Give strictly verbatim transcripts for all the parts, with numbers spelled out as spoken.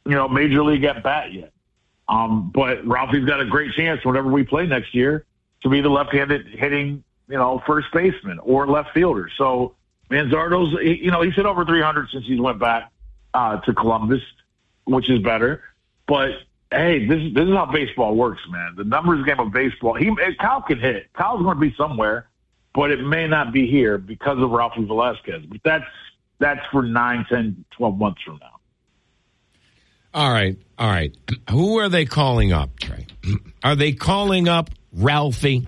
you know, major league at bat yet. Um, but Ralphie's got a great chance whenever we play next year to be the left-handed hitting, you know, first baseman or left fielder. So Manzardo's, you know, he's hit over three hundred since he went back uh, to Columbus, which is better. But hey, this is this is how baseball works, man. The numbers game of baseball. He Kyle can hit. Kyle's going to be somewhere, but it may not be here because of Ralphie Velasquez. But that's that's for nine, ten, twelve months from now. All right, all right. Who are they calling up, Trey? Are they calling up Ralphie?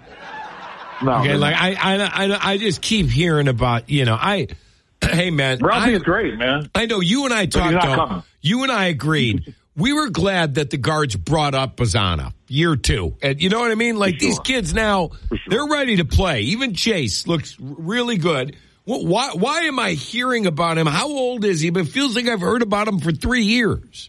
No, okay, like I, I, I, I just keep hearing about, you know, I. Hey, man, Ralphie I, is great, man. I know you and I talked. Though, you and I agreed. We were glad that the guards brought up Bazana year two. And you know what I mean? Like, sure. These kids now, sure. They're ready to play. Even Chase looks really good. Well, why, why am I hearing about him? How old is he? But it feels like I've heard about him for three years.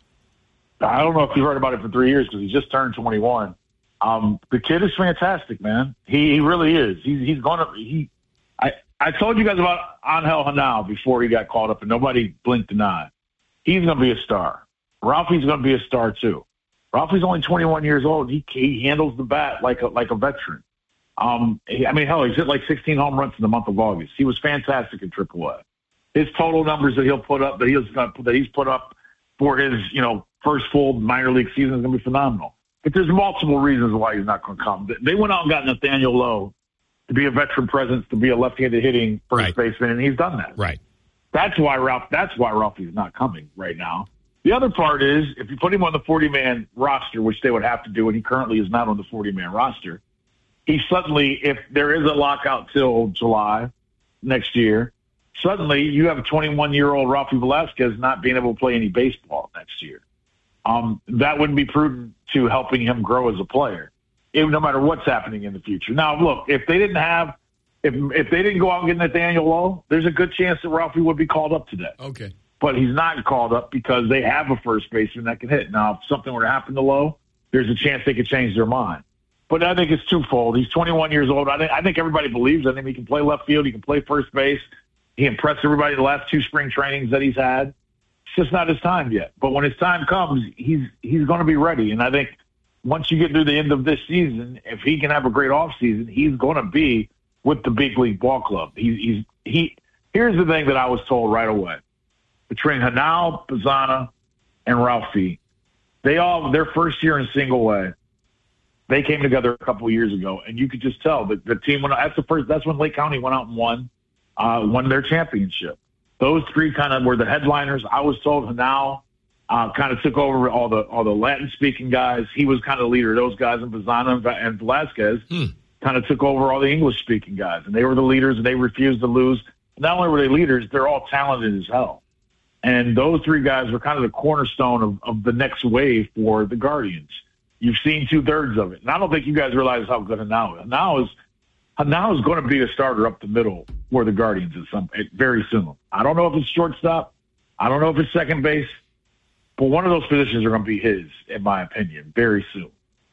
I don't know if you've heard about it for three years because he just turned twenty-one. Um, the kid is fantastic, man. He, he really is. He's, he's going to, he, I, I told you guys about Angel Hanao before he got called up and nobody blinked an eye. He's going to be a star. Ralphie's going to be a star too. Ralphie's only twenty-one years old. He he handles the bat like a like a veteran. Um, he, I mean, hell, he's hit like sixteen home runs in the month of August. He was fantastic in triple A. His total numbers that he'll put up that he's that he's put up for his you know first full minor league season is going to be phenomenal. But there's multiple reasons why he's not going to come. They went out and got Nathaniel Lowe to be a veteran presence, to be a left-handed hitting first right. baseman, and he's done that. Right. That's why Ralph. That's why Ralphie's not coming right now. The other part is, if you put him on the forty-man roster, which they would have to do, and he currently is not on the forty-man roster, he suddenly, if there is a lockout till July next year, suddenly you have a twenty-one-year-old Ralphie Velasquez not being able to play any baseball next year. Um, that wouldn't be prudent to helping him grow as a player, even, no matter what's happening in the future. Now, look, if they didn't have, if if they didn't go out and get Nathaniel Lowe, there's a good chance that Ralphie would be called up today. Okay. But he's not called up because they have a first baseman that can hit. Now, if something were to happen to Lowe, there's a chance they could change their mind. But I think it's twofold. He's twenty-one years old. I think, I think everybody believes in him. He can play left field. He can play first base. He impressed everybody the last two spring trainings that he's had. It's just not his time yet. But when his time comes, he's he's going to be ready. And I think once you get through the end of this season, if he can have a great offseason, he's going to be with the big league ball club. He, he's he. Here's the thing that I was told right away. Between Hanao, Bazana, and Ralphie, they all, their first year in single A, they came together a couple of years ago, and you could just tell that the team went. That's the first. That's when Lake County went out and won, uh, won their championship. Those three kind of were the headliners. I was told Hanao uh, kind of took over all the all the Latin speaking guys. He was kind of the leader of those guys, and Bazana and Velasquez hmm. kind of took over all the English speaking guys, and they were the leaders, and they refused to lose. Not only were they leaders, they're all talented as hell. And those three guys were kind of the cornerstone of, of the next wave for the Guardians. You've seen two-thirds of it. And I don't think you guys realize how good Hanao is. Hanao is, Hanao is going to be a starter up the middle for the Guardians at some, very soon. I don't know if it's shortstop. I don't know if it's second base. But one of those positions are going to be his, in my opinion, very soon.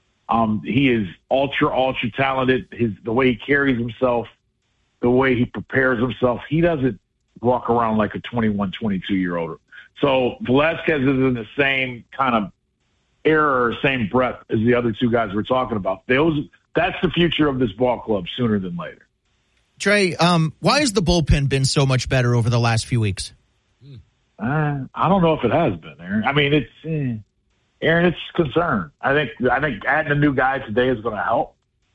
Um, he is ultra, ultra talented. His The way he carries himself, the way he prepares himself, he doesn't walk around like a twenty-one, twenty-two-year-old. So Velasquez is in the same kind of era or same breath as the other two guys we're talking about. Those, that's the future of this ball club sooner than later. Trey, um, why has the bullpen been so much better over the last few weeks? Uh, I don't know if it has been, Aaron. I mean, it's eh, Aaron, it's concern. I think I think adding a new guy today is going to help.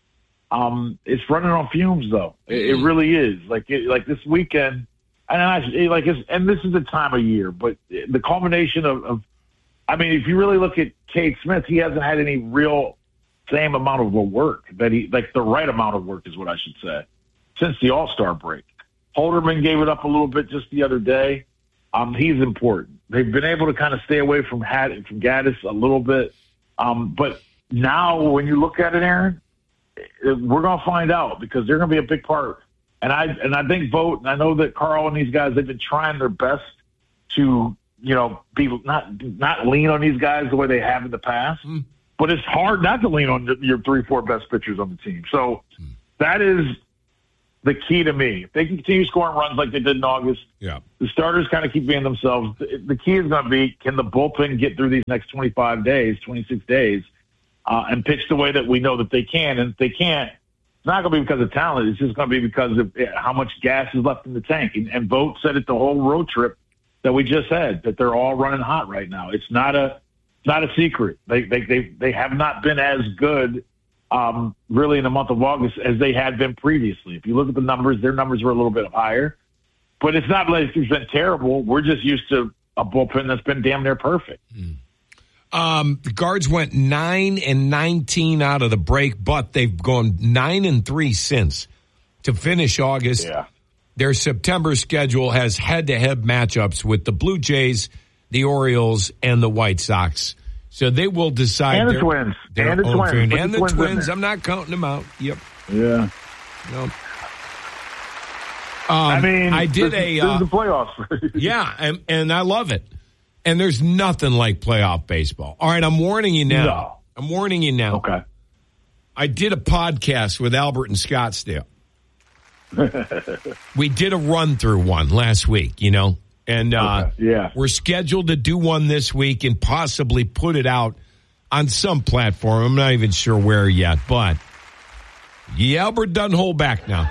Um, it's running on fumes, though. It, it really is. Like it, like this weekend. And I, like, it's, and this is the time of year, but the culmination of, of, I mean, if you really look at Cade Smith, he hasn't had any real same amount of work that he, like the right amount of work is what I should say, since the All-Star break. Holderman gave it up a little bit just the other day. Um, he's important. They've been able to kind of stay away from Had from Gaddis a little bit. Um, but now when you look at it, Aaron, we're going to find out because they're going to be a big part. And I and I think Vogt, and I know that Carl and these guys, they've been trying their best to, you know, be not not lean on these guys the way they have in the past. Mm. But it's hard not to lean on your three, four best pitchers on the team. So mm. that is the key to me. If they can continue scoring runs like they did in August, yeah. the starters kind of keep being themselves. The, the key is going to be, can the bullpen get through these next twenty-five days, twenty-six days, uh, and pitch the way that we know that they can? And if they can't, it's not going to be because of talent. It's just going to be because of how much gas is left in the tank. And, and Vogt said it the whole road trip that we just had, that they're all running hot right now. It's not a, it's not a secret. They, they, they, they have not been as good Um, really in the month of August as they had been previously. If you look at the numbers, their numbers were a little bit higher. But it's not like it's been terrible. We're just used to a bullpen that's been damn near perfect. Mm. Um, the Guards went nine and nineteen out of the break, but they've gone nine and three since to finish August. Yeah. Their September schedule has head-to-head matchups with the Blue Jays, the Orioles, and the White Sox. So they will decide. And the their, Twins. Their and the Twins. Twins. And the Twins. twins. I'm not counting them out. Yep. Yeah. Nope. Um, I mean, I did this, a. This uh, is the playoffs. yeah, and, and I love it. And there's nothing like playoff baseball. All right, I'm warning you now. No. I'm warning you now. Okay. I did a podcast with Albert in Scottsdale. We did a run through one last week, you know. And uh, okay. yeah. we're scheduled to do one this week and possibly put it out on some platform. I'm not even sure where yet, but yeah, Albert doesn't hold back now.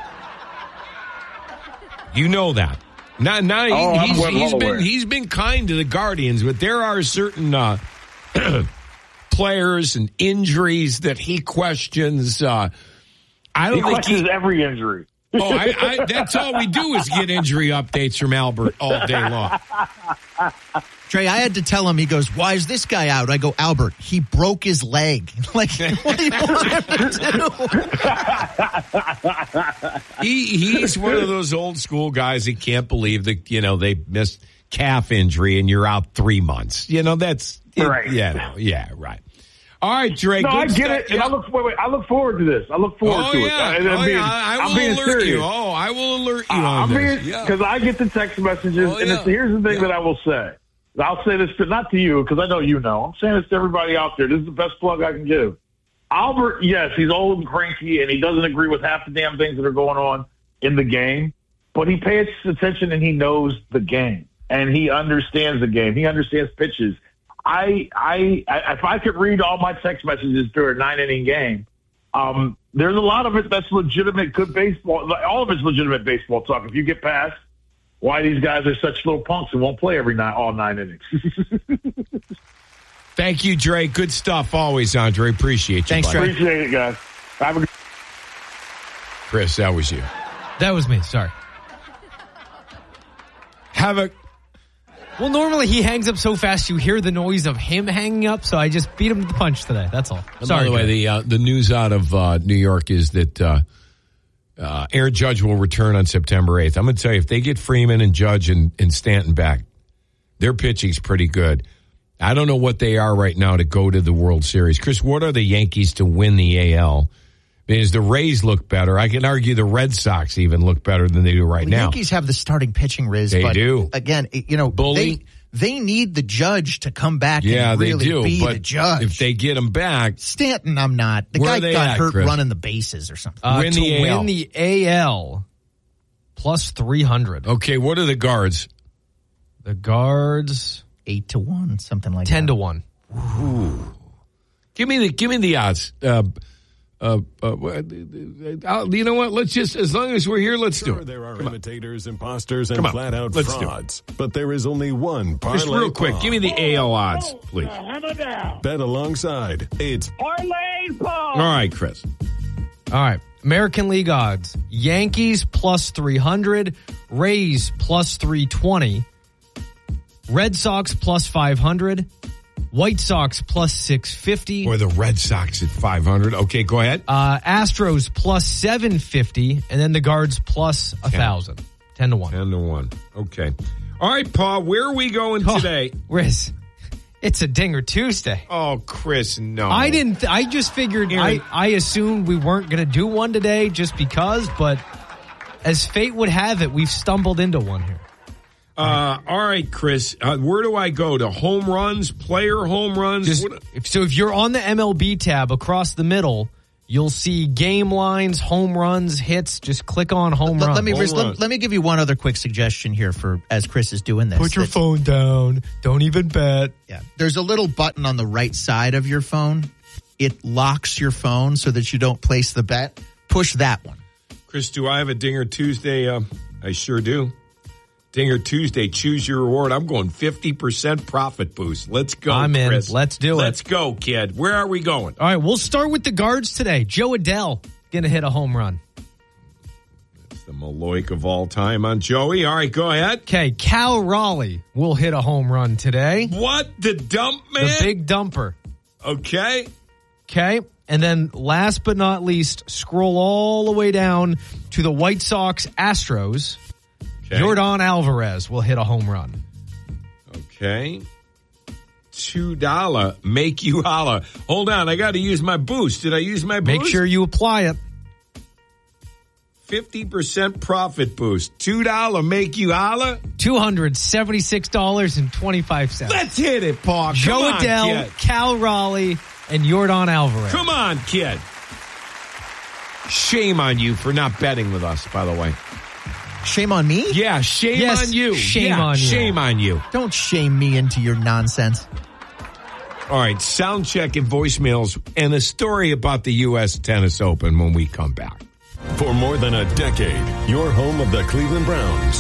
You know that. Now, now oh, he, he's, well he's been aware. he's been kind to the Guardians, but there are certain uh, players and injuries that he questions. Uh, I don't he think questions he, every injury. Oh, I, I, that's all we do is get injury updates from Albert all day long. Trey, I had to tell him, he goes, why is this guy out? I go, Albert, he broke his leg. Like, what do you want him to do? he, he's one of those old school guys that can't believe that, you know, they missed calf injury and you're out three months. You know, that's, it, right. Yeah, yeah, right. All right, Drake. No, I get stuff. it. And I look, wait, wait, I look forward to this. I look forward oh, to yeah. it. And I'm oh, being, yeah. I I'm will being alert serious. you. Oh, I will alert you uh, on I'm this. being, Yeah. Because I get the text messages, Oh, and yeah. it's, here's the thing yeah. that I will say. I'll say this to, not to you, because I know you know. I'm saying this to everybody out there. This is the best plug I can give. Albert, yes, he's old and cranky, and he doesn't agree with half the damn things that are going on in the game, but he pays attention and he knows the game, and he understands the game. He understands pitches. I, I, I if I could read all my text messages through a nine-inning game, um, there's a lot of it that's legitimate, good baseball. All of it's legitimate baseball talk. If you get past why these guys are such little punks and won't play every nine, all nine innings. Thank you, Dre. Good stuff always, Andre. Appreciate you. Thanks, buddy. Dre. Appreciate it, guys. Have a good Chris, that was you. That was me. Sorry. Have a... Well, normally he hangs up so fast you hear the noise of him hanging up, so I just beat him to the punch today. That's all. Sorry. By the way, Dre. the, uh, the news out of uh, New York is that uh, uh, Aaron Judge will return on September eighth. I'm going to tell you, if they get Freeman and Judge and, and Stanton back, their pitching's pretty good. I don't know what they are right now to go to the World Series. Chris, what are the Yankees to win the A L? Because the Rays look better. I can argue the Red Sox even look better than they do right the now. Yankees have the starting pitching, Riz. They but do. Again, you know, Bully. they they need the Judge to come back Yeah, and really they do. be But the Judge. if they get him back, Stanton, I'm not. The Where are guy they got at, hurt Chris? running the bases or something. Uh, win to the A L. win the A L, plus three hundred. okay, what are the guards? The Guards, Eight to one, something like ten that. to one. Ooh. Give me the give me the odds. Uh, uh, uh, uh, you know what? Let's just, as long as we're here, let's Sure, do it. there are Come on. imitators, imposters, and Come on. flat-out Let's do it. frauds, but there is only one parlay. Just real quick, Paul. give me the A L odds, please. Bet alongside. It's All right, Chris. All right. American League odds. Yankees plus three hundred. Rays plus three twenty. Red Sox plus five hundred. White Sox plus six fifty. Or the Red Sox at five hundred. Okay, go ahead. Uh, Astros plus seven fifty. And then the Guards plus one thousand. ten to one. ten to one. Okay. All right, Paul, where are we going today? Riz, it's a Dinger Tuesday. Oh, Chris, no. I didn't, th- I just figured, I, I assumed we weren't going to do one today just because, but as fate would have it, we've stumbled into one here. Uh, all right, Chris, uh, where do I go? To home runs, player home runs? Just, What- if, so if you're on the M L B tab across the middle, You'll see game lines, home runs, hits. Just click on home let, run. Let me, home let, let me give you one other quick suggestion here for as Chris is doing this. Put your that, phone down. Don't even bet. Yeah. There's a little button on the right side of your phone. It locks your phone so that you don't place the bet. Push that one. Chris, do I have a Dinger Tuesday? Uh, I sure do. Dinger Tuesday, choose your reward. I'm going fifty percent profit boost. Let's go, I'm in. Chris. Let's do it. Let's go, kid. Where are we going? All right, we'll start with the guards today. Joe Adell going to hit a home run. It's the Maloik of all time on Joey. All right, go ahead. Okay, Cal Raleigh will hit a home run today. What? The dump man? The big dumper. Okay. Okay, and then last but not least, scroll all the way down to the White Sox Astros. Okay. Yordan Alvarez will hit a home run. Okay. two dollars. Make you holla. Hold on. I got to use my boost. Did I use my boost? Make sure you apply it. fifty percent profit boost. two dollars. Make you holla. two hundred seventy-six dollars and twenty-five cents. Let's hit it, Paul. Come Joe on, Adell, kid. Cal Raleigh, and Yordan Alvarez. Come on, kid. Shame on you for not betting with us, by the way. Shame on me? Yeah, shame yes, on you. Shame yeah, on you. Shame on you. Don't shame me into your nonsense. All right, sound check and voicemails and a story about the U S Tennis Open when we come back. For more than a decade, your home of the Cleveland Browns.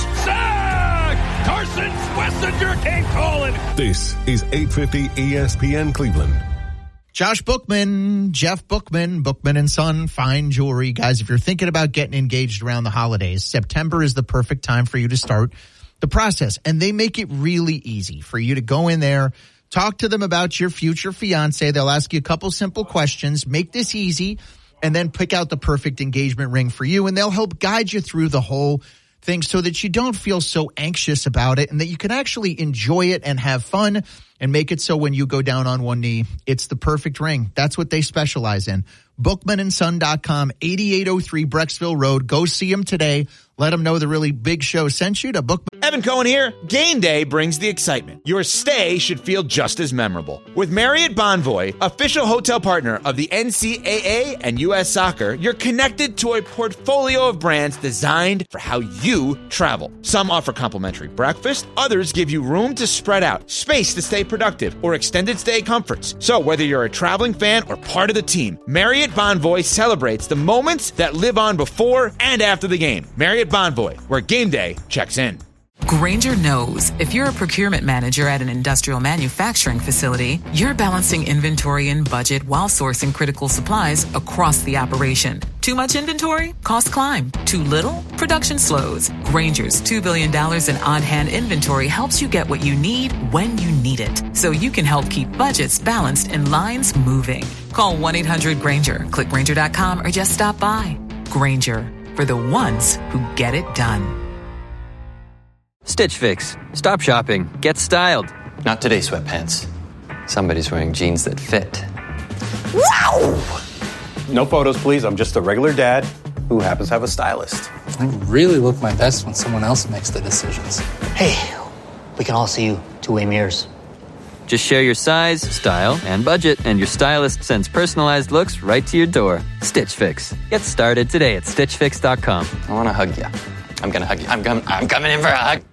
Sack! Carson Schlesinger came calling. This is eight fifty E S P N Cleveland. Josh Bookman, Jeff Bookman, Bookman and Son, fine jewelry. Guys, if you're thinking about getting engaged around the holidays, September is the perfect time for you to start the process. And they make it really easy for you to go in there, talk to them about your future fiance. They'll ask you a couple simple questions, make this easy, and then pick out the perfect engagement ring for you. And they'll help guide you through the whole thing so that you don't feel so anxious about it and that you can actually enjoy it and have fun and make it so when you go down on one knee, it's the perfect ring. That's what they specialize in. Bookman and Son dot com, eighty-eight oh three Brecksville Road. Go see them today. Let them know the really big show sent you to Bookman. Evan Cohen here. Game day brings the excitement. Your stay should feel just as memorable. With Marriott Bonvoy, official hotel partner of the N C double A and U S Soccer, you're connected to a portfolio of brands designed for how you travel. Some offer complimentary breakfast, others give you room to spread out, space to stay productive, or extended stay comforts. So whether you're a traveling fan or part of the team, Marriott Bonvoy celebrates the moments that live on before and after the game. Marriott Bonvoy, where game day checks in. Grainger knows if you're a procurement manager at an industrial manufacturing facility, you're balancing inventory and budget while sourcing critical supplies across the operation. Too much inventory? Costs climb. Too little? Production slows. Grainger's two billion dollars in on-hand inventory helps you get what you need when you need it, so you can help keep budgets balanced and lines moving. Call one eight hundred Grainger, click Grainger dot com, or just stop by. Grainger, for the ones who get it done. Stitch Fix. Stop shopping. Get styled. Not today, sweatpants. Somebody's wearing jeans that fit. Wow! No photos, please. I'm just a regular dad who happens to have a stylist. I really look my best when someone else makes the decisions. Hey, we can all see you two-way mirrors. Just share your size, style, and budget, and your stylist sends personalized looks right to your door. Stitch Fix. Get started today at stitch fix dot com. I want to hug you. I'm going to hug you. I'm, com- I'm coming in for a hug.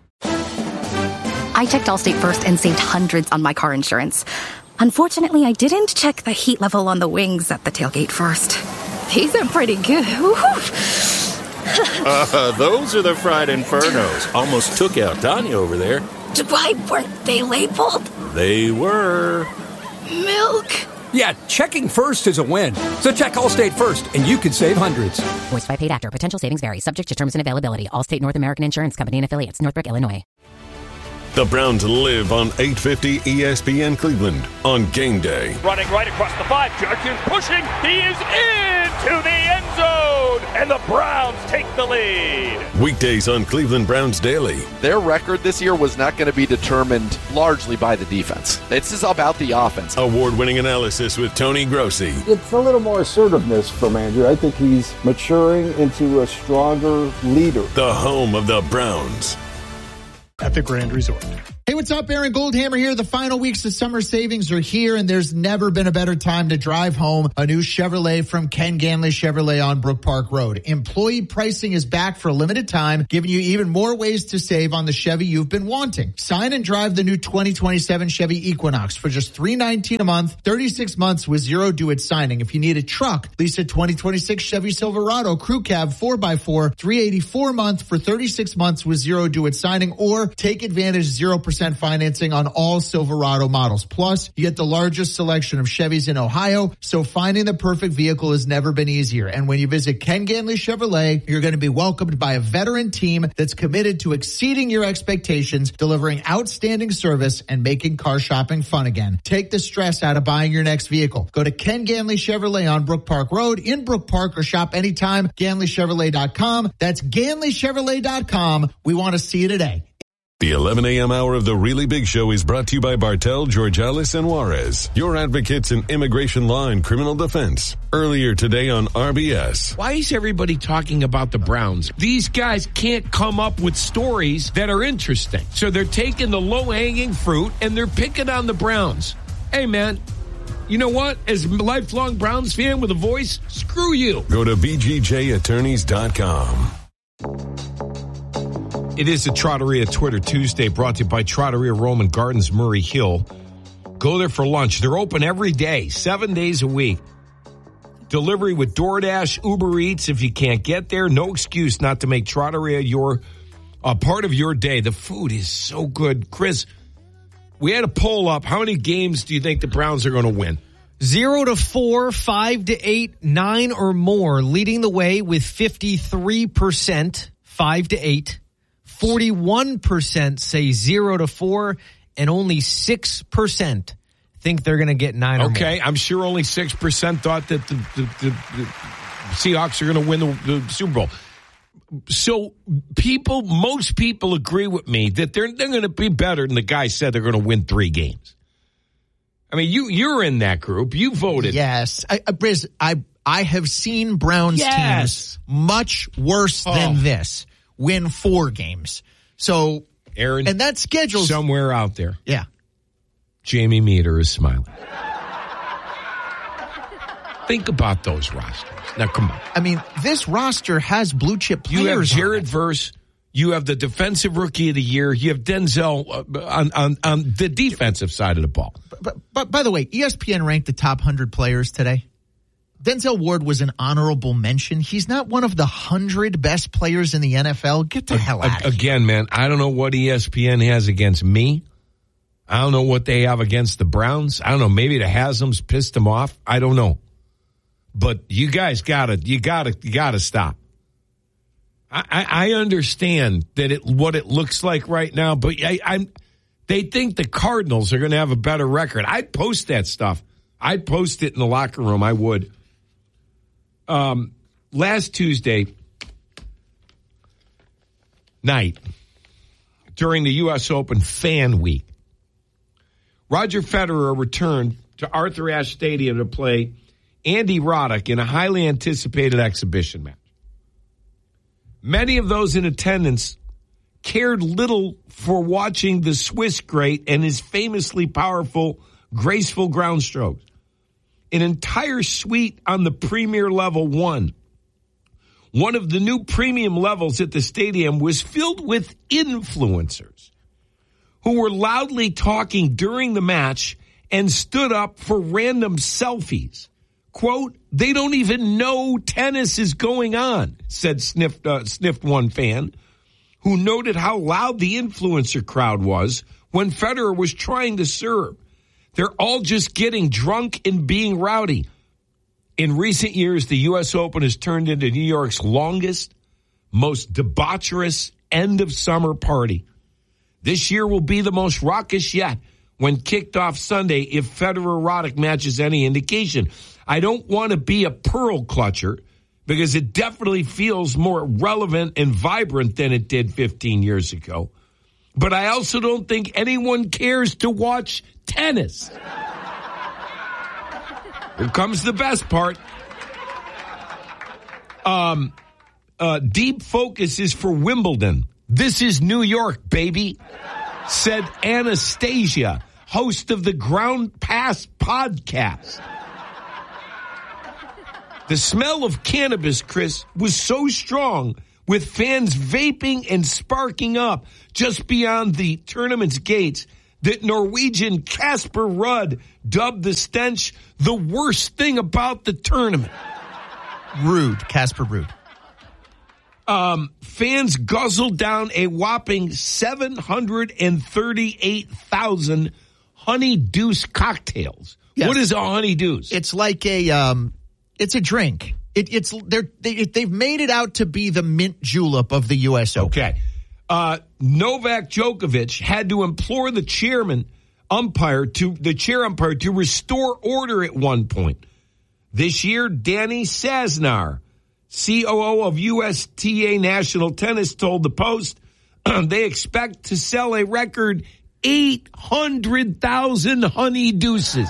I checked Allstate first and saved hundreds on my car insurance. Unfortunately, I didn't check the heat level on the wings at the tailgate first. These are pretty good. uh, those are the fried infernos. Almost took out Tanya over there. Why weren't they labeled? They were. Milk. Yeah, checking first is a win. So check Allstate first, and you could save hundreds. Voiced by paid actor. Potential savings vary. Subject to terms and availability. Allstate North American Insurance Company and affiliates. Northbrook, Illinois. The Browns live on eight fifty E S P N Cleveland on game day. Running right across the five. Jerkins pushing. He is into the end zone. And the Browns take the lead. Weekdays on Cleveland Browns Daily. Their record this year was not going to be determined largely by the defense. This is about the offense. Award-winning analysis with Tony Grossi. It's a little more assertiveness from Andrew. I think he's maturing into a stronger leader. The home of the Browns. At the Grand Resort. Hey, what's up? Aaron Goldhammer here. The final weeks of summer savings are here, and there's never been a better time to drive home a new Chevrolet from Ken Ganley Chevrolet on Brook Park Road. Employee pricing is back for a limited time, giving you even more ways to save on the Chevy you've been wanting. Sign and drive the new twenty twenty-seven Chevy Equinox for just three hundred nineteen dollars a month, thirty-six months with zero due at signing. If you need a truck, lease a twenty twenty-six Chevy Silverado Crew Cab four by four, three hundred eighty-four dollars a month for thirty-six months with zero due at signing, or take advantage zero percent financing on all Silverado models. Plus, you get the largest selection of Chevys in Ohio, so finding the perfect vehicle has never been easier. And when you visit Ken Ganley Chevrolet, you're going to be welcomed by a veteran team that's committed to exceeding your expectations, delivering outstanding service, and making car shopping fun again. Take the stress out of buying your next vehicle. Go to Ken Ganley Chevrolet on Brook Park Road in Brook Park, or shop anytime, Ganley Chevrolet dot com. That's Ganley Chevrolet dot com. We want to see you today. The eleven a.m. hour of The Really Big Show is brought to you by Bartel, Georgialis, and Juarez, your advocates in immigration law and criminal defense. Earlier today on R B S. Why is everybody talking about the Browns? These guys can't come up with stories that are interesting. So they're taking the low-hanging fruit and they're picking on the Browns. Hey, man, you know what? As a lifelong Browns fan with a voice, screw you. Go to b g j attorneys dot com. It is the Trattoria Twitter Tuesday, brought to you by Trattoria Roman Gardens, Murray Hill. Go there for lunch. They're open every day, seven days a week. Delivery with DoorDash, Uber Eats. If you can't get there, no excuse not to make Trattoria your uh, part of your day. The food is so good. Chris, we had a poll up. How many games do you think the Browns are going to win? Zero to four, five to eight, nine or more, leading the way with fifty-three percent, five to eight. forty-one percent say zero to four, and only six percent think they're going to get nine or more. Okay, I'm sure only six percent thought that the, the, the, the Seahawks are going to win the, the Super Bowl. So people, most people agree with me that they're, they're going to be better than the guy said they're going to win three games. I mean, you, you're in that group. You voted. Yes. I, I, Briz, I, I have seen Browns yes. teams much worse oh. than this win four games. So, Aaron, and that schedule's somewhere out there. Yeah. Jamie Meter is smiling. Think about those rosters. Now, come on. I mean, this roster has blue chip players. You have Jared on Verse. You have the defensive rookie of the year. You have Denzel uh, on, on on the defensive side of the ball. But, but, but by the way, E S P N ranked the top one hundred players today. Denzel Ward was an honorable mention. He's not one of the one hundred best players in the N F L. Get the hell out of here. Again, man, I don't know what E S P N has against me. I don't know what they have against the Browns. I don't know. Maybe the Haslam's pissed them off. I don't know. But you guys gotta, you gotta, you gotta stop. I, I understand that it what it looks like right now, but I, I'm. They think the Cardinals are going to have a better record. I'd post that stuff. I'd post it in the locker room. I would. Um, last Tuesday night, during the U S Open Fan Week, Roger Federer returned to Arthur Ashe Stadium to play Andy Roddick in a highly anticipated exhibition match. Many of those in attendance cared little for watching the Swiss great and his famously powerful, graceful ground strokes. An entire suite on the premier level one. One of the new premium levels at the stadium was filled with influencers who were loudly talking during the match and stood up for random selfies. Quote, they don't even know tennis is going on, said sniffed, uh, sniffed one fan, who noted how loud the influencer crowd was when Federer was trying to serve. They're all just getting drunk and being rowdy. In recent years, the U S Open has turned into New York's longest, most debaucherous end-of-summer party. This year will be the most raucous yet when kicked off Sunday if Federer-Roddick matches any indication. I don't want to be a pearl clutcher because it definitely feels more relevant and vibrant than it did fifteen years ago. But I also don't think anyone cares to watch tennis. Here comes the best part. Um, uh, deep focus is for Wimbledon. This is New York, baby. said Anastasia, host of the Ground Pass podcast. The smell of cannabis, Chris, was so strong, with fans vaping and sparking up just beyond the tournament's gates, that Norwegian Casper Ruud dubbed the stench the worst thing about the tournament. Rude, Casper Ruud. Um, fans guzzled down a whopping seven hundred thirty-eight thousand Honey Deuce cocktails. Yes. What is a Honey Deuce? It's like a, um, it's a drink. It, it's they're, they, they've made it out to be the mint julep of the U S Open. Okay. Uh, Novak Djokovic had to implore the chairman umpire to the chair umpire to restore order at one point. This year, Danny Saznar, C O O of U S T A National Tennis, told the Post they expect to sell a record eight hundred thousand Honey Deuces.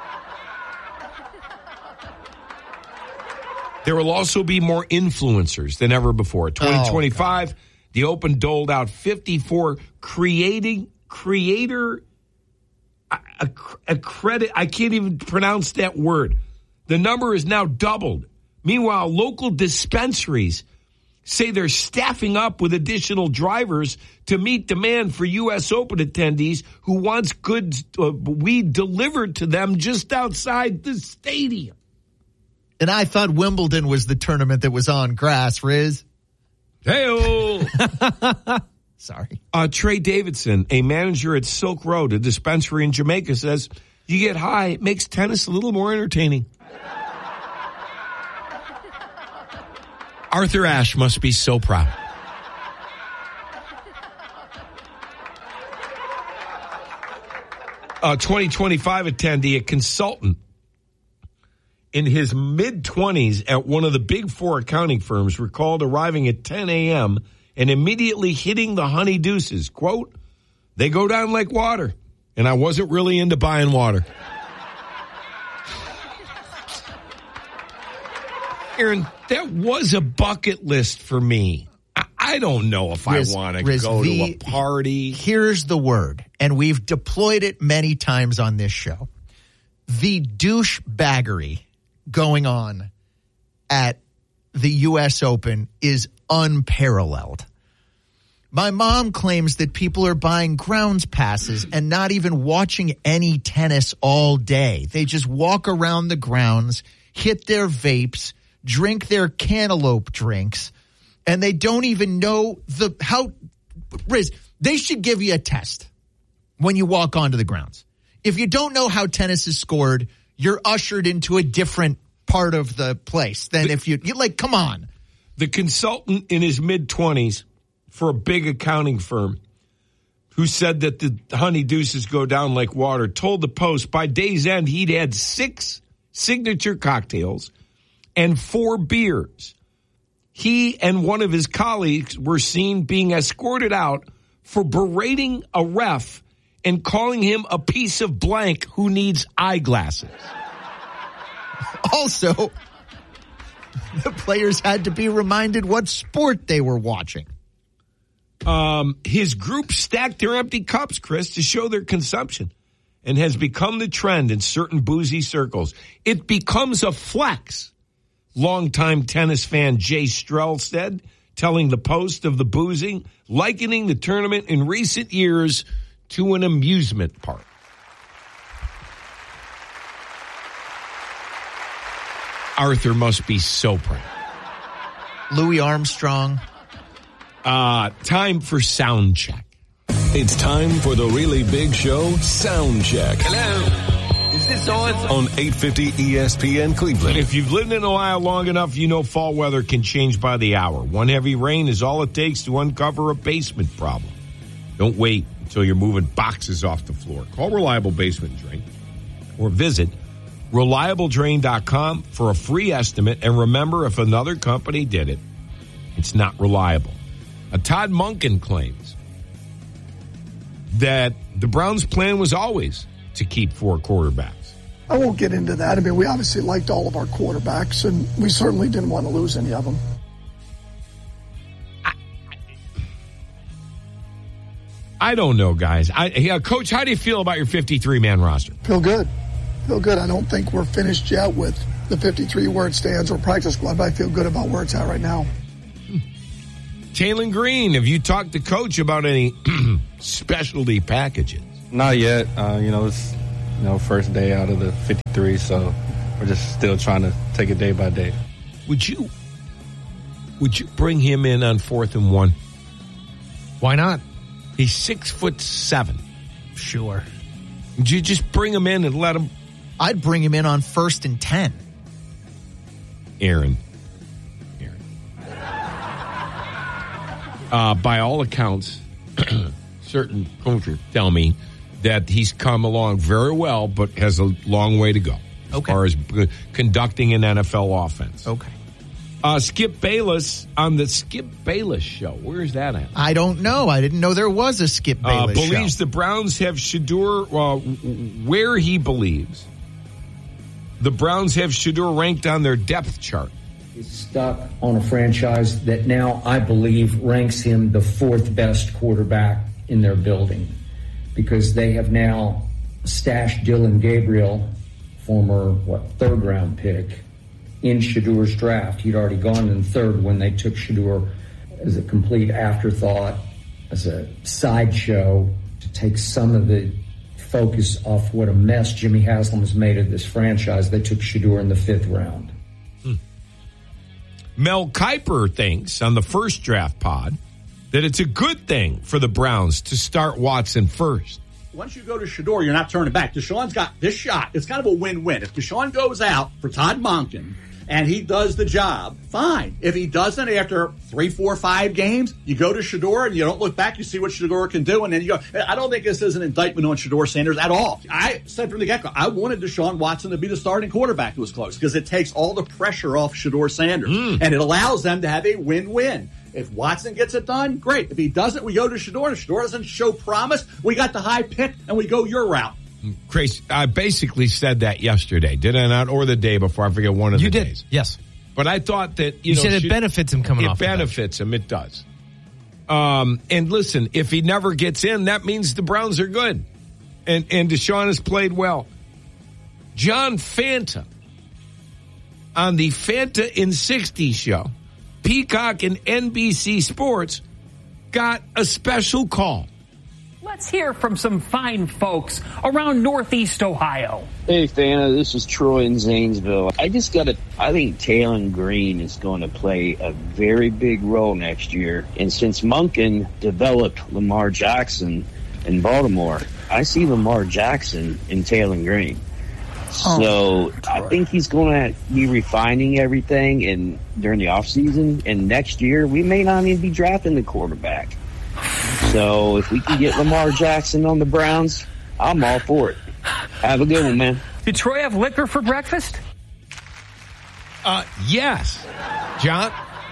There will also be more influencers than ever before. twenty twenty-five, oh, the Open doled out fifty-four creating creator a, a, a credit. I can't even pronounce that word. The number is now doubled. Meanwhile, local dispensaries say they're staffing up with additional drivers to meet demand for U S Open attendees who wants goods uh, weed delivered to them just outside the stadium. And I thought Wimbledon was the tournament that was on grass, Riz. Hey-o. Sorry. Uh, Trey Davidson, a manager at Silk Road, a dispensary in Jamaica, says, you get high, it makes tennis a little more entertaining. Arthur Ashe must be so proud. A twenty twenty-five attendee, a consultant in his mid-twenties at one of the big four accounting firms, recalled arriving at ten a.m. and immediately hitting the Honey Deuces. Quote, they go down like water, and I wasn't really into buying water. Aaron, that was a bucket list for me. I, I don't know if Riz, I want to go the, to a party. Here's the word, and we've deployed it many times on this show. The douchebaggery going on at the U S Open is unparalleled. My mom claims that people are buying grounds passes and not even watching any tennis all day. They just walk around the grounds, hit their vapes, drink their cantaloupe drinks, and they don't even know the how. Riz, they should give you a test when you walk onto the grounds. If you don't know how tennis is scored, you're ushered into a different part of the place than the, if you, you like, come on. The consultant in his mid-twenties for a big accounting firm who said that the Honey Deuces go down like water told the Post by day's end he'd had six signature cocktails and four beers. He and one of his colleagues were seen being escorted out for berating a ref and calling him a piece of blank who needs eyeglasses. Also, the players had to be reminded what sport they were watching. Um, his group stacked their empty cups, Chris, to show their consumption, and has become the trend in certain boozy circles. It becomes a flex, longtime tennis fan Jay Strell said, telling the Post of the boozing, likening the tournament in recent years to an amusement park. Arthur must be so proud. Louis Armstrong. Uh, time for sound check. It's time for the Really Big Show sound check. Hello. Is this on? On eight fifty E S P N Cleveland. If you've lived in Ohio long enough, you know fall weather can change by the hour. One heavy rain is all it takes to uncover a basement problem. Don't wait until you're moving boxes off the floor. Call Reliable Basement Drain or visit reliable drain dot com for a free estimate. And remember, if another company did it, it's not reliable. A Todd Monken claims that the Browns' plan was always to keep four quarterbacks. I won't get into that. I mean, we obviously liked all of our quarterbacks, and we certainly didn't want to lose any of them. I don't know, guys. I, yeah, Coach, how do you feel about your fifty-three man roster? Feel good. Feel good. I don't think we're finished yet with the fifty-three where it stands or practice squad, but I feel good about where it's at right now. Taylen Green, have you talked to Coach about any specialty packages? Not yet. Uh, you know, it's you know first day out of the fifty-three, so we're just still trying to take it day by day. Would you would you bring him in on fourth and one? Why not? He's six foot seven. Sure. Would you just bring him in and let him? I'd bring him in on first and ten. Aaron. Aaron. Uh, by all accounts, certain coaches tell me that he's come along very well, but has a long way to go as okay. far as conducting an N F L offense. Okay. Uh, Skip Bayless on the Skip Bayless show. Where is that at? I don't know. I didn't know there was a Skip Bayless uh, believes show. the Browns have Shedeur, uh, where he believes the Browns have Shedeur ranked on their depth chart. He's stuck on a franchise that now I believe ranks him the fourth best quarterback in their building because they have now stashed Dylan Gabriel, former, what, third round pick, in Shedeur's draft. He'd already gone in third when they took Shedeur as a complete afterthought, as a sideshow to take some of the focus off what a mess Jimmy Haslam has made of this franchise. They took Shedeur in the fifth round. Hmm. Mel Kiper thinks on the first draft pod that it's a good thing for the Browns to start Watson first. Once you go to Shedeur, you're not turning back. Deshaun's got this shot. It's kind of a win-win. If Deshaun goes out for Todd Monken and he does the job, fine. If he doesn't after three, four, five games, you go to Shedeur and you don't look back. You see what Shedeur can do, and then you go. I don't think this is an indictment on Shedeur Sanders at all. I said from the get-go, I wanted Deshaun Watson to be the starting quarterback who was close because it takes all the pressure off Shedeur Sanders, mm. and it allows them to have a win-win. If Watson gets it done, great. If he doesn't, we go to Shedeur. If Shedeur doesn't show promise, we got the high pick, and we go your route. Chris, I basically said that yesterday, did I not? Or the day before, I forget one of you the did. days. Yes. But I thought that, you, you know, said it should, benefits him coming it off. It benefits him. It does. Um, and listen, if he never gets in, that means the Browns are good. And, and Deshaun has played well. John Fanta on the Fanta in sixty show, Peacock and N B C Sports got a special call. Let's hear from some fine folks around Northeast Ohio. Hey, Fanta, this is Troy in Zanesville. I just got to, I think Taylen Green is going to play a very big role next year. And since Monken developed Lamar Jackson in Baltimore, I see Lamar Jackson in Taylen Green. So oh, I think he's going to be refining everything and during the offseason. And next year, we may not even be drafting the quarterback. So if we can get Lamar Jackson on the Browns, I'm all for it. Have a good one, man. Did Troy have liquor for breakfast? Uh, yes. John?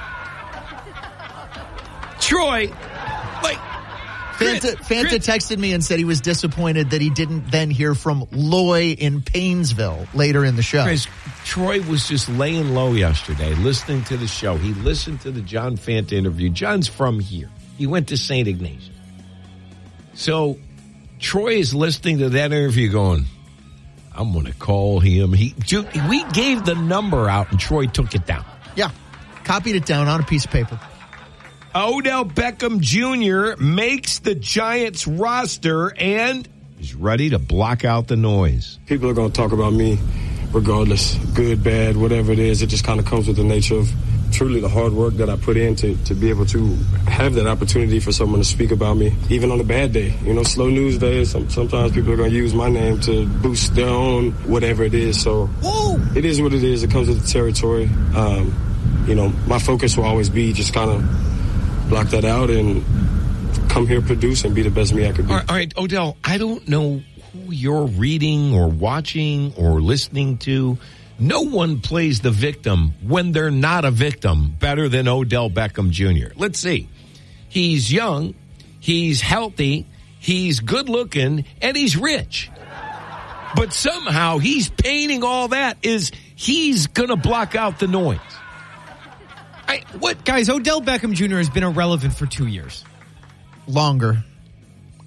Troy, like... Fanta, Fanta texted me and said he was disappointed that he didn't then hear from Loy in Paynesville later in the show. Guys, Troy was just laying low yesterday, listening to the show. He listened to the John Fanta interview. John's from here. He went to Saint Ignatius. So Troy is listening to that interview going, I'm going to call him. He, we gave the number out and Troy took it down. Yeah. Copied it down on a piece of paper. Odell Beckham Junior makes the Giants roster and is ready to block out the noise. People are going to talk about me regardless, good, bad, whatever it is. It just kind of comes with the nature of truly the hard work that I put in to, to be able to have that opportunity for someone to speak about me, even on a bad day. You know, slow news days, some, sometimes people are going to use my name to boost their own whatever it is. So Woo! It is what it is. It comes with the territory. Um, you know, my focus will always be just kind of block that out and come here, produce, and be the best me I could be. All right, all right, Odell, I don't know who you're reading or watching or listening to. No one plays the victim when they're not a victim better than Odell Beckham Junior Let's see. He's young, he's healthy, he's good looking, and he's rich. But somehow he's painting all that as he's going to block out the noise. I, what guys? Odell Beckham Junior has been irrelevant for two years, longer.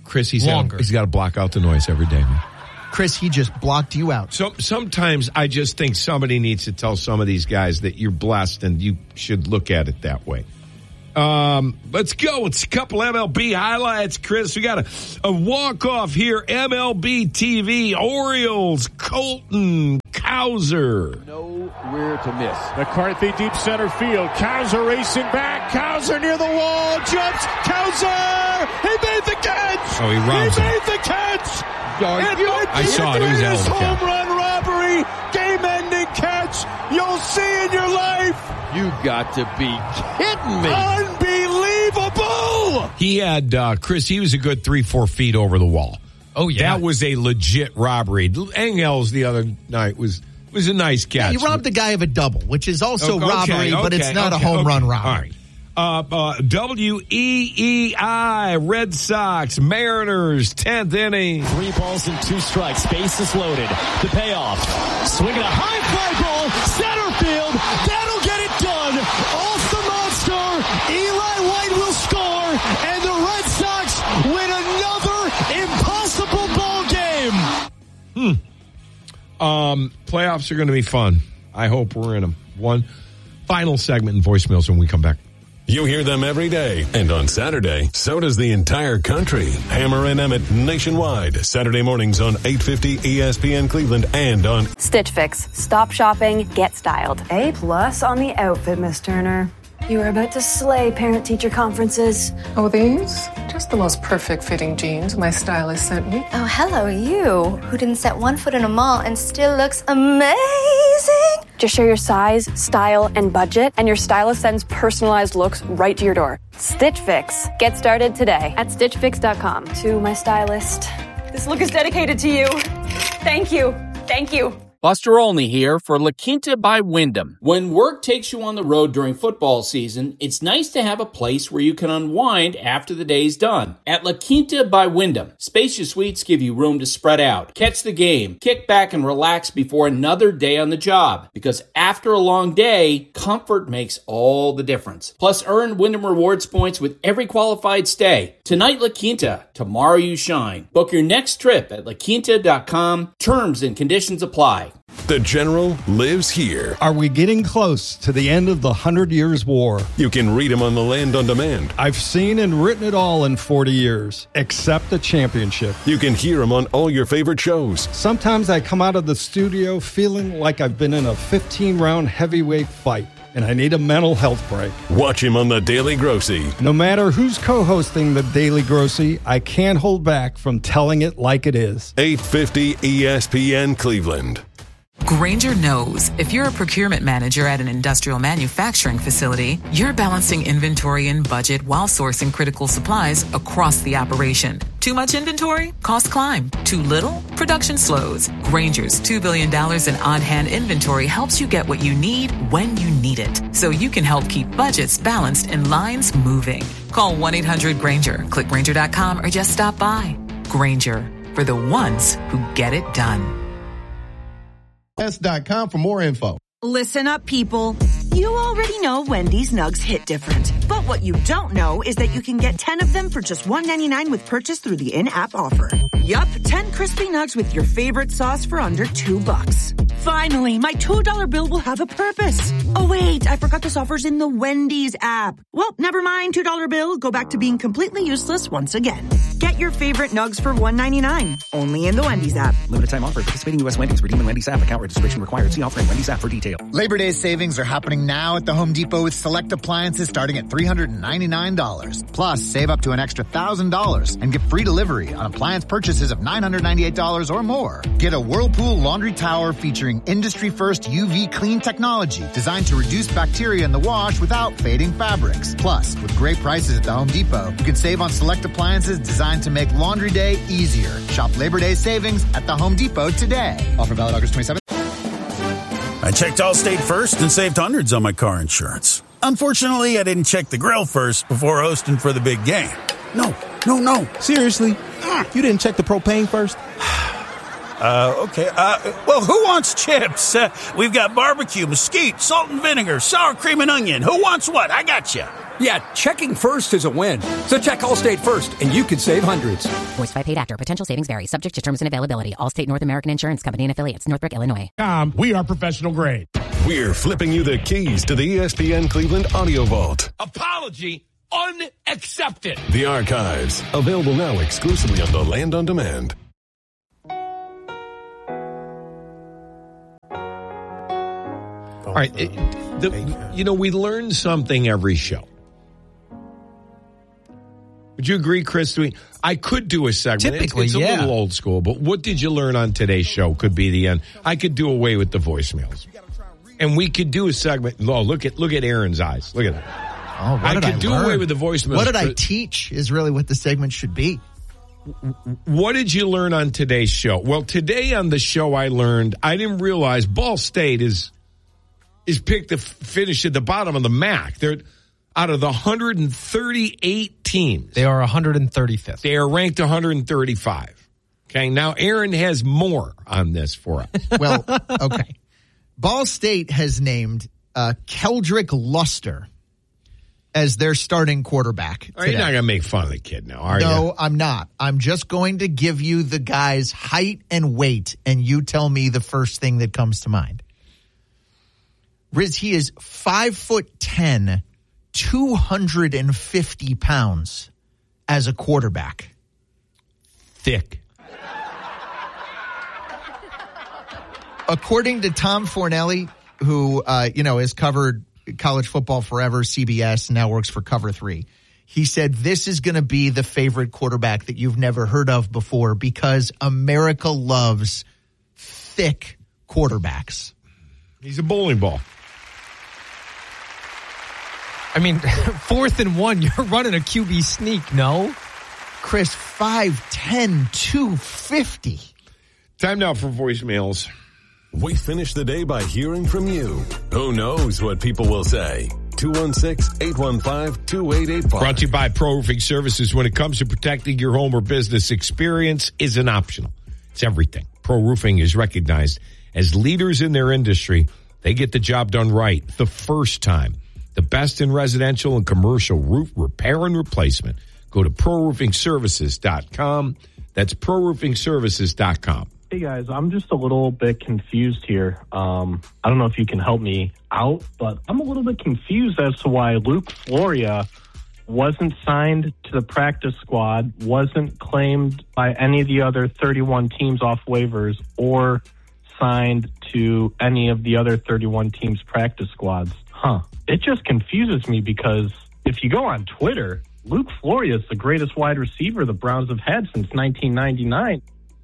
Chris, he's longer. Had, he's got to block out the noise every day, man. Chris, he just blocked you out. So sometimes I just think somebody needs to tell some of these guys that you're blessed and you should look at it that way. Um, let's go. It's a couple M L B highlights, Chris. We got a, a walk-off here. M L B T V, Orioles, Colton Cowser. Nowhere to miss. McCarthy deep center field. Cowser racing back. Cowser near the wall. Jumps. Cowser! He made the catch! Oh, he robs He him. made the catch! I saw it. It was a hell of a catch. Home run robbery. Game-ending catch. You'll see in your life. You got to be kidding me. Unbelievable! He had, uh, Chris, he was a good three, four feet over the wall. Oh, yeah. That was a legit robbery. Engels the other night was was a nice catch. Yeah, you robbed the guy of a double, which is also okay, robbery, okay, but it's not okay, a home okay. run robbery. All right. Uh, uh, W E E I, Red Sox, Mariners, tenth inning. Three balls and two strikes. Bases loaded. The payoff. Swinging a high fly ball. Center field. That'll get it done. Off the monster. Eli White will score. And the Red Sox win another impossible ball game. Hmm. Um, playoffs are going to be fun. I hope we're in them. One final segment in voicemails when we come back. You hear them every day, and on Saturday, so does the entire country. Hammer and Emmett nationwide, Saturday mornings on eight fifty E S P N Cleveland and on Stitch Fix. Stop shopping, get styled. A plus on the outfit, Miss Turner. You are about to slay parent-teacher conferences. Oh, these? Just the most perfect fitting jeans my stylist sent me. Oh, hello, you, who didn't set one foot in a mall and still looks amazing. Just share your size, style, and budget, and your stylist sends personalized looks right to your door. Stitch Fix. Get started today at stitch fix dot com. To my stylist, this look is dedicated to you. Thank you. Thank you. Buster Olney here for La Quinta by Wyndham. When work takes you on the road during football season, it's nice to have a place where you can unwind after the day's done. At La Quinta by Wyndham, spacious suites give you room to spread out, catch the game, kick back and relax before another day on the job. Because after a long day, comfort makes all the difference. Plus, earn Wyndham Rewards points with every qualified stay. Tonight, La Quinta. Tomorrow, you shine. Book your next trip at la quinta dot com. Terms and conditions apply. The General lives here. Are we getting close to the end of the Hundred Years' War? You can read him on the Land on Demand. I've seen and written it all in forty years, except the championship. You can hear him on all your favorite shows. Sometimes I come out of the studio feeling like I've been in a fifteen-round heavyweight fight, and I need a mental health break. Watch him on The Daily Grossy. No matter who's co-hosting The Daily Grossy, I can't hold back from telling it like it is. eight fifty E S P N Cleveland. Grainger knows if you're a procurement manager at an industrial manufacturing facility, you're balancing inventory and budget while sourcing critical supplies across the operation. Too much inventory? Costs climb. Too little? Production slows. Grainger's two billion dollars in on-hand inventory helps you get what you need when you need it, so you can help keep budgets balanced and lines moving. Call one eight hundred Grainger, click Grainger dot com, or just stop by. Grainger, for the ones who get it done. dot com for more info. Listen up, people. You already know Wendy's Nugs hit different. But what you don't know is that you can get ten of them for just one ninety-nine with purchase through the in-app offer. Yup, ten crispy nugs with your favorite sauce for under two bucks. Finally, my two dollar bill will have a purpose. Oh wait, I forgot this offer's in the Wendy's app. Well, never mind, two dollar bill. Go back to being completely useless once again. Get your favorite nugs for one ninety-nine. Only in the Wendy's app. Limited time offer. Participating U S Wendy's. Redeem in Wendy's app. Account registration required. See offer in Wendy's app for details. Labor Day savings are happening now at the Home Depot with select appliances starting at three hundred ninety-nine dollars. Plus, save up to an extra one thousand dollars and get free delivery on appliance purchases of nine hundred ninety-eight dollars or more. Get a Whirlpool laundry tower featuring industry-first U V clean technology designed to reduce bacteria in the wash without fading fabrics. Plus, with great prices at the Home Depot, you can save on select appliances designed to make laundry day easier. Shop Labor Day savings at the Home Depot today. Offer valid August twenty-seventh. I checked Allstate first and saved hundreds on my car insurance. Unfortunately, I didn't check the grill first before hosting for the big game. No, no, no. Seriously? You didn't check the propane first? Uh, okay. Uh, well, who wants chips? Uh, we've got barbecue, mesquite, salt and vinegar, sour cream and onion. Who wants what? I got you. Yeah, checking first is a win. So check Allstate first, and you could save hundreds. Voice by paid actor. Potential savings vary. Subject to terms and availability. Allstate North American Insurance Company and affiliates. Northbrook, Illinois. Um, we are professional grade. We're flipping you the keys to the E S P N Cleveland Audio Vault. Apology unaccepted. The archives, available now exclusively on the Land on Demand. All right. It, the, you know, we learn something every show. Would you agree, Chris? We, I could do a segment. Typically, it's, it's a yeah. little old school, but what did you learn on today's show could be the end. I could do away with the voicemails. And we could do a segment. Oh, look at look at Aaron's eyes. Look at that. Oh, what I did could I do learn? away with the voicemails. What did I teach is really what the segment should be. What did you learn on today's show? Well, today on the show I learned, I didn't realize Ball State is is picked to finish at the bottom of the M A C. They're out of the one hundred thirty-eight teams. They are one hundred thirty-fifth. They are ranked one hundred thirty-five. Okay, now Aaron has more on this for us. Well, okay. Ball State has named uh, Keldrick Luster as their starting quarterback. Are you not going to make fun of the kid now, are no, you? No, I'm not. I'm just going to give you the guy's height and weight, and you tell me the first thing that comes to mind. Riz, he is five foot ten, two hundred fifty pounds as a quarterback. Thick. According to Tom Fornelli, who, uh, you know, has covered college football forever, C B S, now works for Cover three, he said this is going to be the favorite quarterback that you've never heard of before because America loves thick quarterbacks. He's a bowling ball. I mean, fourth and one, you're running a Q B sneak, no? Chris, five ten, two fifty. Time now for voicemails. We finish the day by hearing from you. Who knows what people will say? two one six, eight one five, two eight eight five. Brought to you by Pro Roofing Services. When it comes to protecting your home or business, experience isn't optional. It's everything. Pro Roofing is recognized as leaders in their industry. They get the job done right the first time. The best in residential and commercial roof repair and replacement. Go to pro roofing services dot com. That's pro roofing services dot com. Hey, guys, I'm just a little bit confused here. Um, I don't know if you can help me out, but I'm a little bit confused as to why Luke Floria wasn't signed to the practice squad, wasn't claimed by any of the other thirty-one teams off waivers, or signed to any of the other thirty-one teams' practice squads. Huh. It just confuses me because if you go on Twitter, Luke Floria is the greatest wide receiver the Browns have had since nineteen ninety-nine.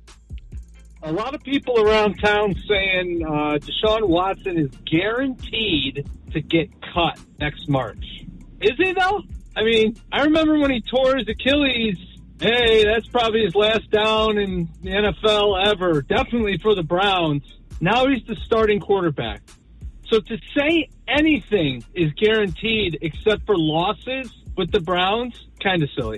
A lot of people around town saying uh, Deshaun Watson is guaranteed to get cut next March. Is he, though? I mean, I remember when he tore his Achilles, hey, that's probably his last down in the N F L ever, definitely for the Browns. Now he's the starting quarterback. So to say anything is guaranteed except for losses with the Browns, kind of silly.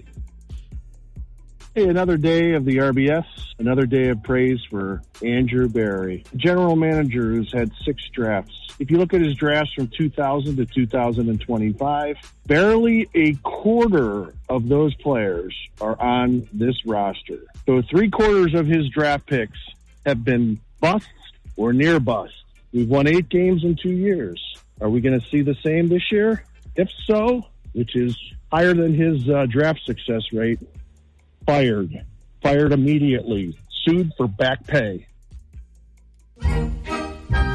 Hey, another day of the R B S, another day of praise for Andrew Berry, general manager who's had six drafts. If you look at his drafts from two thousand to two thousand twenty-five, barely a quarter of those players are on this roster. So three quarters of his draft picks have been busts or near bust. We've won eight games in two years. Are we going to see the same this year? If so, which is higher than his uh, draft success rate, fired. Fired immediately. Sued for back pay.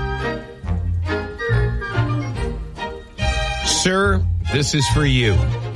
Sir, this is for you.